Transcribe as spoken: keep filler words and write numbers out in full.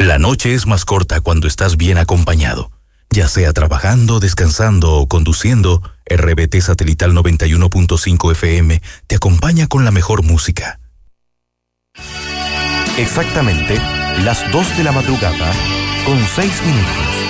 La noche es más corta cuando estás bien acompañado. Ya sea trabajando, descansando o conduciendo, R B T Satelital noventa y uno punto cinco F M te acompaña con la mejor música. Exactamente las dos de la madrugada con seis minutos.